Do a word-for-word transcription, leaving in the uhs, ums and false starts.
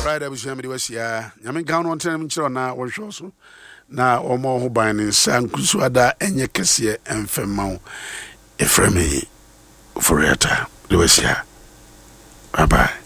Friday abusua me de wasia nyame kan no ntene mkyerɛ na wo hwɛ so na omo ho ban ne nsa nkusu ada enye kese emfema wo efremi Furiata de wasia bye bye.